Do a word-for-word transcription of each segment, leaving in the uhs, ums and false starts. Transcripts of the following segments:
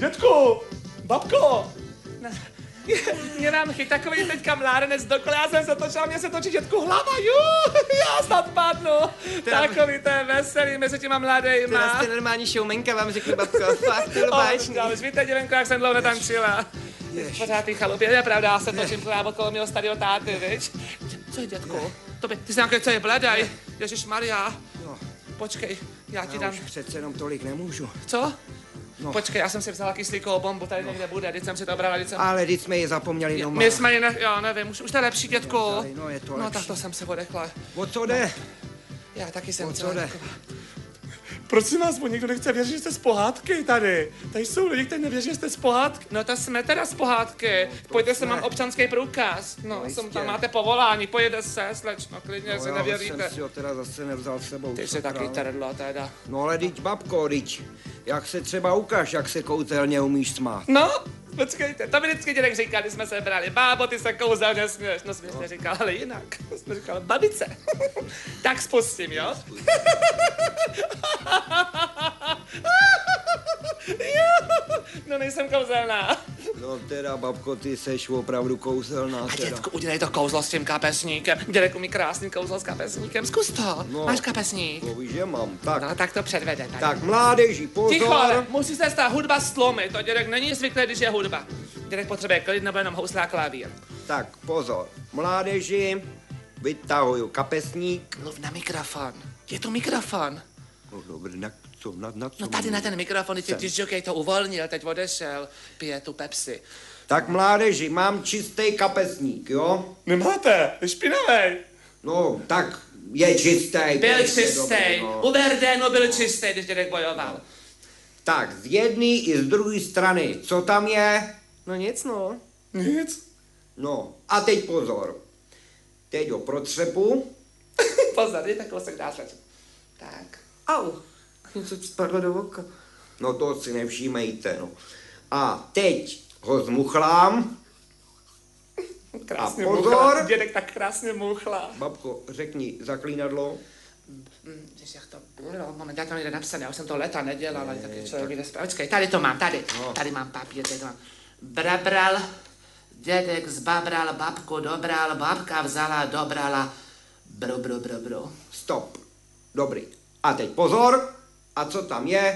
Dětku, babko. Mě nám chyt takový teďka mládenec dokola, já jsem se točil, mě se točí dětku hlava, jú, já snad padnu. Teda, takový to je veselý mezi těma mladejma. Teda jste normální showmenka, vám řekli babko, fakt to bylo báječný. Ale víte, děvenko, jak jsem dlouho netančila. Pořád ty chalupě, je pravda, já se točím pořád okolo mého starého táty, viď? Co je, dětku? To by, ty jsi nějaký, co je bledaj, ježišmarja. No. Počkej, já ti já dám. už přece jenom tolik nemůžu. Co? No. Počkej, já jsem si vzala kyslíkovou bombu, tady někde bude, teď jsem si to brala, teď jsem... Ale teď jsme ji zapomněli doma. My jsme ji ne... jo, nevím, už, už to je lepší, dětku. No, je to no lepší. tak to jsem se odechla. O co jde? Já taky jsem O celá co jde? taková. Prosím vás, bo někdo nechce věřit, že jste z pohádky tady. Tady jsou lidi, kteří nevěří, že jste z pohádky. No to jsme teda z pohádky. No, pojďte se, mám občanský průkaz. No, No, jsem, jistě. tam máte povolání, pojede se, slečno, klidně, No, si já nevěříte. jsem si ho teda zase nevzal s sebou. Ty jsi sakra, taky ale- trdlo teda. No ale teď, babko, teď, jak se třeba ukáž, jak se kouzelně umíš smát. No, počkejte, to mi vždycky dědek říkal, když jsme se brali. Bábo, ty se kouzelně směš. No směš, říkal, ale jinak. Jsme říkal, babice. Tak spustím, jo? No nejsem kouzelná. No teda, babko, ty seš opravdu kouzelná A teda. dětku, udělej to kouzlo s tím kapesníkem. Dědek umí krásný kouzlo s kapesníkem. Zkus to. No. Máš kapesník? To víš, že mám. Tak, No tak to předvede tady. tak mládeži, pozor. Ticho, ale musí se ta hudba stlomit. To dědek není zvyklý, když je hudba. Dědek potřebuje klid nebo jenom housle a klavír. Tak, pozor. Mládeži, vytahuju kapesník. Mluv na mikrofon. Je to mikrofon. No dobře, na co, na, na co? No tady mám na ten mikrofon, Jsem. ty když jockey to uvolnil, teď odešel, pije tu Pepsi. Tak mládeži, mám čistý kapesník, jo? Nemáte, je špinavej. No, tak je čistý. Byl prostě, čistý, dobrý, no. u Verdénu byl čistý, když dědek bojoval. Tak, z jedné i z druhé strany, co tam je? No nic, no. Nic. No, a teď pozor. Teď ho protřepu. Pozor, je takhle se dá slečet. Tak. Au. Něco ti spadlo do oka. No to si nevšímejte, no. A teď ho zmuchlám. Krásně A pozor. muchla. Dědek tak krásně muchla. Babko, řekni zaklínadlo. Když jak to bylo, moment, já to někde napsané, já už jsem to leta nedělal, ale taky člověk vyjde zpráv. Počkej, tady to mám, tady. No. Tady mám papír, tady to mám. Brabral, dědek zbabral, babku dobral, babka vzala, dobrala. Bro, bro, bro, bro. Stop. Dobrý. A teď pozor. A co tam je?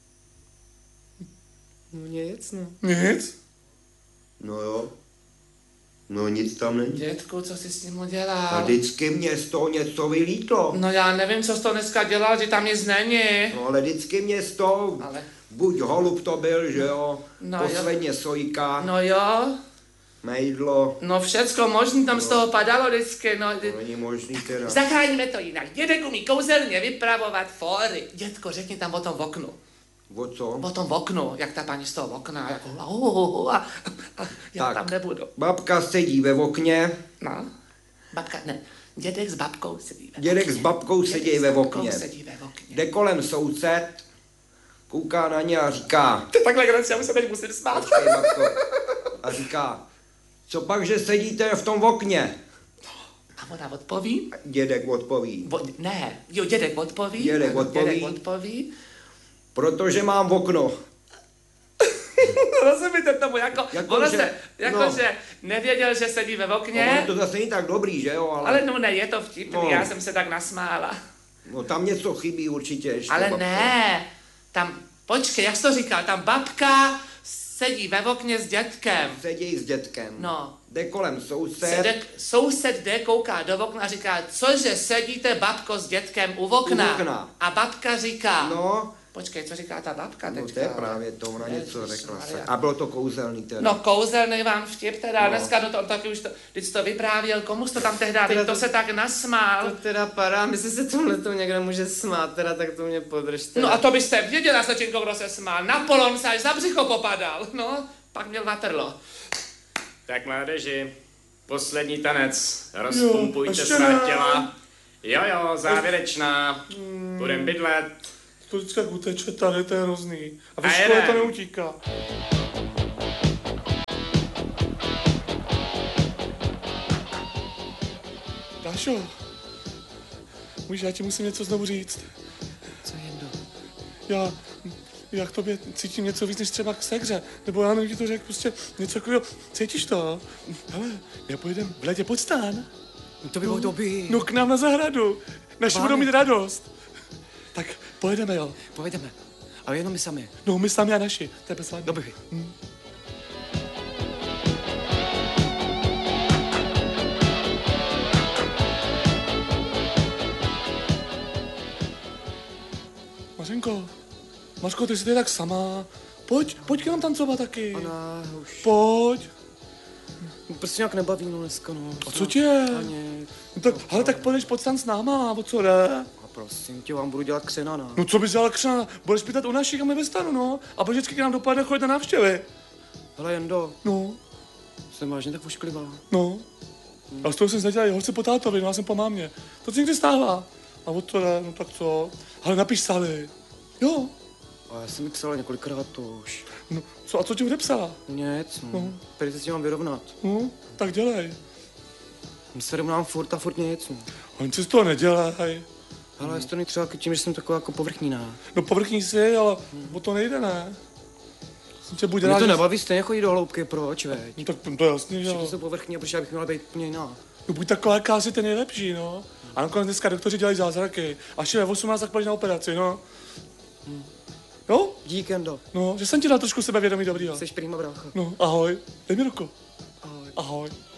No nic, no. Nic? No jo. No nic tam není. Dědku, co jsi s ním A udělal? vždycky mě z toho něco vylítlo. No já nevím, co jsi to dneska dělal, že tam nic není. No ale vždycky mě z toho, Ale- buď holub to byl, že jo, No posledně sojka, No jo, mejdlo, no všecko možný tam z toho padalo vždycky, no. to není možný teda. Zachráníme to jinak. Dědek umí kouzelně vypravovat fóry. Dědko, řekni tam o tom v oknu. O co? O tom v oknu, jak ta paní z toho okna, jako uh, uh, uh, a, a já Tak. tam nebudu. Babka sedí ve okně, No, babka, ne, dědek s babkou sedí ve dědek okně. s babkou sedí Dědek ve s babkou okně. sedí ve okně. Jde kolem soused, kouká na ně a říká, To je takhle granci, já už se teď musím smát. počkej, babko, a říká, co pak, že sedíte v tom okně? A ona odpoví? Dědek odpoví, Vo, ne, jo, dědek odpoví. Dědek ano, odpoví. Dědek odpoví. protože mám okno. Rozumíte tomu, jako, Jako, ono že- se, jako no. že nevěděl, že sedí ve No, okně, ono to zase není tak dobrý, že jo, ale, ale no ne, je to vtipný, No. já jsem se tak nasmála. no tam něco chybí určitě ještě. Ale babko. ne, tam, počkej, jak jsi to říkal, tam babka sedí ve okně s dětkem. Sedí s dětkem. No. Jde kolem soused. Sedek, soused jde, kouká do okna a říká, cože sedíte, babko, s dětkem u okna? U okna. A babka říká, No, počkej, co říká ta babka no teďka? to je právě to, ona něco řekla. Ježišmarja. A bylo to kouzelný teda. No kouzelný vám vtip teda, No. dneska no to on taky už to, když jsi to vyprávěl, komu jsi to tam tehdy, Teda to to- se tak nasmál. To teda padá, jestli se tomhle to někdo může smát, teda tak to mě podržte. No a to byste věděla, slečinko, kdo se smál. Napoleon se až za břicho popadal, no, pak měl Waterloo. Tak mládeži, poslední tanec, rozpumpujte ještě svá ne. těla. Jo jo, závěrečná, budem bydlet. To vždycky jak uteče tady, to je hrozný. A ve A škole jeden. to neutíká. Dášo, můžeš, já ti musím něco znovu říct. Co Jendo? Já, já k tobě cítím něco víc, než třeba k segře. Nebo já nevím, ti to řekl, prostě něco takového. Cítíš to? Hele, já pojedem v létě pod stán. No to by bylo dobrý. No k nám na zahradu. Naši Vámi. budou mít radost. Tak pojedeme, jo. Pojedeme. Ale jenom my sami. No, my sami a naši. To je bez vámi. Dobrý. Hm. Mařenko, Mařko, ty jsi tady tak sama. Pojď, pojď k nám tancovat taky. Ona už Pojď. prostě nějak nebaví, no dneska, no. A co tě je? Ani. No tak, hele, tak půjdeš pod stan s náma, o co jde? A prosím tě, vám budu dělat křenana. No co bys dělal křena? Budeš pýtat u našich a my ve stanu, no. A budeš vždycky k nám dopadne chodit na návštěvy. Hele, Jendo, No, jsem vážně tak ošklivá. no. A z toho jsem nedělal holce po tátovi, no já jsem po mámě. To se někdy stává. A o to jde, no tak co? Ale napiš Sally. Jo. A já jsem mi psala několikrát to už. No, co, a co ti bude psala? Nic, no. No. Tady se s tím mám vyrovnat. No, tak dělej. My se vyrovnám furt a furt nic, no. Oni si z toho nedělej. Ale jestli to není třeba tím, že jsem taková jako povrchní, ne? No povrchní si, ale o to nejde, ne? Jsem tě buď Mě rád, to že- nebaví stejně chodit do hloubky, proč, veď? No, tak to je jasný, že Všichni jo. jsou povrchní, a proč já bych měla být úplně jiná? No buď taková, jaká jsi ten nejlepší, no. A nakonec dneska doktoři dělají zázraky. Až je ve osmnáct, tak půjdeš na operaci, no. Jo? Dík, Jendo. No, že jsem ti dal trošku sebevědomí dobrýho. Jsi prýma brácha. No, ahoj. Dej mi ruku. Ahoj. Ahoj.